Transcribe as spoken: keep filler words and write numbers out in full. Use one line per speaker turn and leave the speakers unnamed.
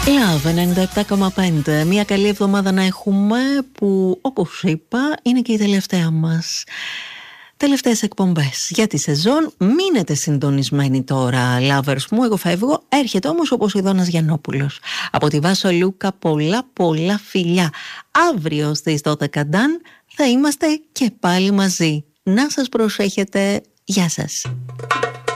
Love ενενήντα επτά κόμμα πέντε. Μια καλή εβδομάδα να έχουμε, που όπως είπα είναι και η τελευταία μας. Τελευταίες εκπομπές για τη σεζόν. Μείνετε συντονισμένοι τώρα, lovers μου. Εγώ φεύγω. Έρχεται όμως ο Ποσειδώνας Γιαννόπουλος. Από τη Βάσο Λούκα πολλά πολλά φιλιά. Αύριο στις δώδεκα Ντάν θα είμαστε και πάλι μαζί. Να σας προσέχετε. Γεια σας.